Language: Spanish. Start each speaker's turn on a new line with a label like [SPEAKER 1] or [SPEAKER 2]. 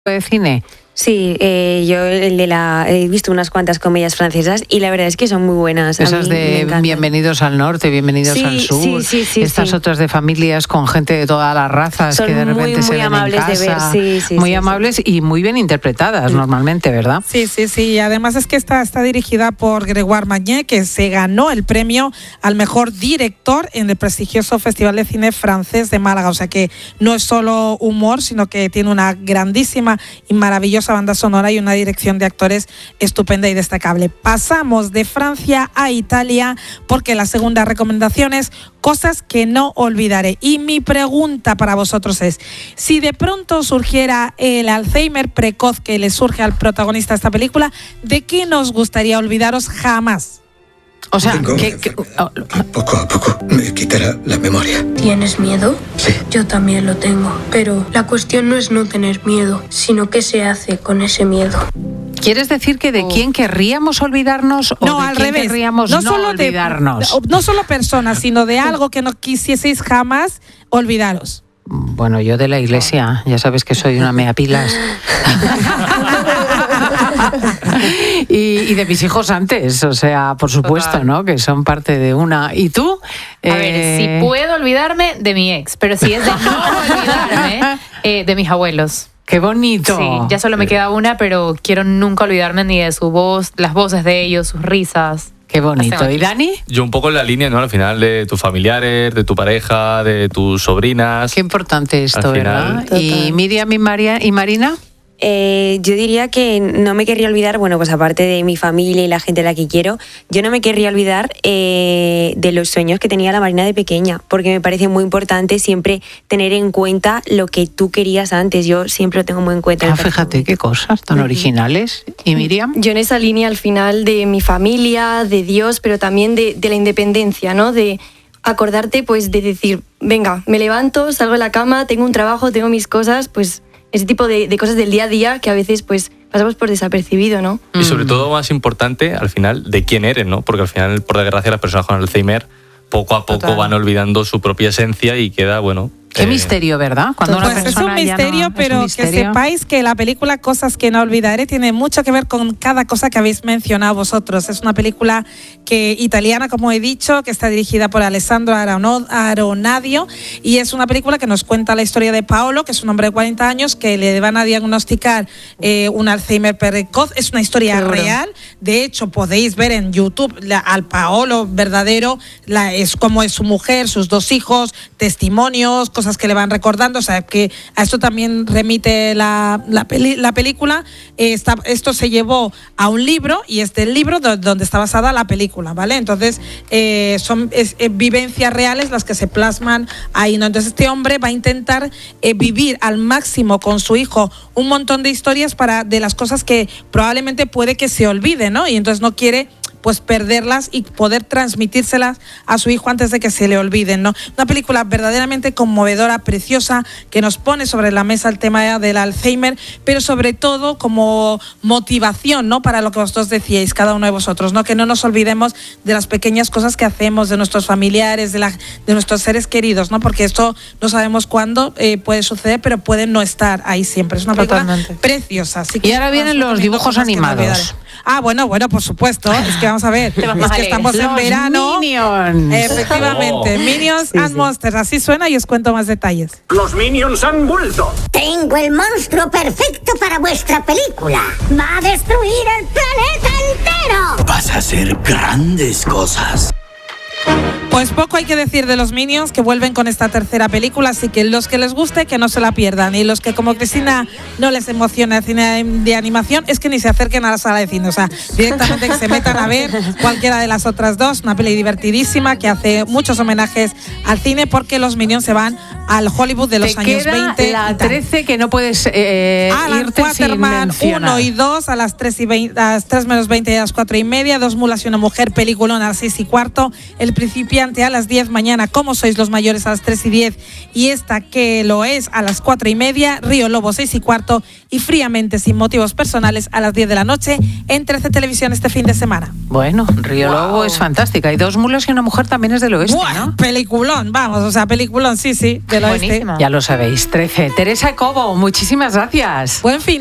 [SPEAKER 1] de cine?
[SPEAKER 2] Sí, yo he visto unas cuantas comedias francesas y la verdad es que son muy buenas.
[SPEAKER 1] Esas de Bienvenidos al Norte, Bienvenidos al Sur.
[SPEAKER 2] Sí,
[SPEAKER 1] estas otras de familias con gente de todas las razas
[SPEAKER 2] son
[SPEAKER 1] que de repente se ven
[SPEAKER 2] amables
[SPEAKER 1] en casa.
[SPEAKER 2] de ver.
[SPEAKER 1] Muy amables y muy bien interpretadas normalmente, ¿verdad?
[SPEAKER 3] Sí. Y además es que está dirigida por Grégoire Magne, que se ganó el premio al mejor director en el prestigioso Festival de Cine Francés de Málaga. O sea que no es solo humor, sino que tiene una grandísima y maravillosa banda sonora y una dirección de actores estupenda y destacable. Pasamos de Francia a Italia porque la segunda recomendación es cosas que no olvidaré. Y mi pregunta para vosotros es, si de pronto surgiera el Alzheimer precoz que le surge al protagonista de esta película, ¿de qué nos gustaría olvidaros jamás?
[SPEAKER 1] O sea,
[SPEAKER 4] poco a poco me quitará la memoria.
[SPEAKER 5] ¿Tienes miedo?
[SPEAKER 4] Sí.
[SPEAKER 5] Yo también lo tengo, pero la cuestión no es no tener miedo, sino qué se hace con ese miedo.
[SPEAKER 1] ¿Quieres decir que de quién querríamos olvidarnos o
[SPEAKER 3] no,
[SPEAKER 1] de
[SPEAKER 3] al
[SPEAKER 1] quién
[SPEAKER 3] revés.
[SPEAKER 1] querríamos no olvidarnos?
[SPEAKER 3] No solo personas, sino de algo que no quisieseis jamás olvidaros.
[SPEAKER 1] Bueno, yo de la iglesia, ya sabes que soy una meapilas. y de mis hijos antes, o sea, por supuesto, ¿no? Que son parte de una. ¿Y tú?
[SPEAKER 6] A ver, si puedo olvidarme de mi ex, pero si es de no olvidarme de mis abuelos.
[SPEAKER 1] ¡Qué bonito!
[SPEAKER 6] Sí, ya solo me queda una, pero quiero nunca olvidarme ni de su voz, las voces de ellos, sus risas.
[SPEAKER 1] Qué bonito. ¿Y Dani?
[SPEAKER 7] Yo un poco en la línea, ¿no? Al final de tus familiares, de tu pareja, de tus sobrinas.
[SPEAKER 1] Qué importante esto, ¿verdad?
[SPEAKER 2] Total.
[SPEAKER 1] ¿Y Miriam y Marina?
[SPEAKER 2] Yo diría que no me querría olvidar, bueno, pues aparte de mi familia y la gente a la que quiero, yo no me querría olvidar de los sueños que tenía la Marina de pequeña, porque me parece muy importante siempre tener en cuenta lo que tú querías antes. Yo siempre lo tengo muy en cuenta.
[SPEAKER 1] Fíjate qué cosas tan originales. ¿Y Miriam?
[SPEAKER 8] Yo en esa línea al final de mi familia, de Dios, pero también de la independencia, ¿no? De acordarte pues de decir, venga, me levanto, salgo de la cama, tengo un trabajo, tengo mis cosas, pues ese tipo de cosas del día a día que a veces pues pasamos por desapercibido, ¿no?
[SPEAKER 7] Y sobre todo, más importante, al final, de quién eres, ¿no? Porque al final, por desgracia, las personas con Alzheimer poco a poco van olvidando su propia esencia y queda, bueno...
[SPEAKER 1] Qué misterio, ¿verdad? Cuando una
[SPEAKER 3] pues
[SPEAKER 1] persona
[SPEAKER 3] es un misterio, pero que sepáis que la película Cosas que no olvidaré tiene mucho que ver con cada cosa que habéis mencionado vosotros. Es una película italiana, como he dicho, que está dirigida por Alessandro Aronadio y es una película que nos cuenta la historia de Paolo, que es un hombre de 40 años que le van a diagnosticar un Alzheimer precoz. Es una historia real. De hecho, podéis ver en YouTube al Paolo verdadero, es como es su mujer, sus 2 hijos, testimonios, cosas que le van recordando, o sea, que a esto también remite la película. Esto se llevó a un libro y es del libro donde está basada la película, ¿vale? Entonces, son vivencias reales las que se plasman ahí, ¿no? Entonces, este hombre va a intentar vivir al máximo con su hijo un montón de historias de las cosas que probablemente puede que se olviden, ¿no? Y entonces no quiere pues perderlas y poder transmitírselas a su hijo antes de que se le olviden, ¿no? Una película verdaderamente conmovedora, preciosa, que nos pone sobre la mesa el tema del Alzheimer, pero sobre todo como motivación, ¿no? Para lo que vosotros decíais, cada uno de vosotros, ¿no? Que no nos olvidemos de las pequeñas cosas que hacemos, de nuestros familiares, de nuestros seres queridos, ¿no? Porque esto no sabemos cuándo puede suceder, pero puede no estar ahí siempre. Es una película preciosa. Así que
[SPEAKER 1] y ahora vienen los dibujos animados.
[SPEAKER 3] Bueno, por supuesto. Es que vamos a ver, es que estamos en verano.
[SPEAKER 1] Minions.
[SPEAKER 3] Efectivamente, Minions and Monsters. Así suena y os cuento más detalles.
[SPEAKER 9] Los Minions han vuelto.
[SPEAKER 10] Tengo el monstruo perfecto para vuestra película. Va a destruir el planeta entero.
[SPEAKER 9] Vas a hacer grandes cosas.
[SPEAKER 3] Pues poco hay que decir de los Minions, que vuelven con esta tercera película, así que los que les guste, que no se la pierdan, y los que como Cristina no les emociona el cine de animación, es que ni se acerquen a la sala de cine, o sea, directamente que se metan a ver cualquiera de las otras dos. Una peli divertidísima que hace muchos homenajes al cine, porque los Minions se van al Hollywood de los años 20.
[SPEAKER 1] La 13 que no puedes irte sin mencionar.
[SPEAKER 3] 1 y 2 a las 3 menos 20 y a las 4:30, Dos mulas y una mujer, peliculón a las 6:15, El principiante a las 10, Mañana Cómo sois los mayores a las 3:10 y esta que lo es a las 4:30, Río Lobo 6:15 y Fríamente sin motivos personales a las 10 de la noche en 13 Televisión este fin de semana.
[SPEAKER 1] Bueno, Río Lobo es fantástica y Dos mulas y una mujer también es del oeste, ¿no?
[SPEAKER 3] Peliculón, vamos, o sea, peliculón, sí, de del Oeste.
[SPEAKER 6] Buenísima.
[SPEAKER 1] Ya lo sabéis, 13. Teresa Cobo, muchísimas gracias.
[SPEAKER 3] Buen fin.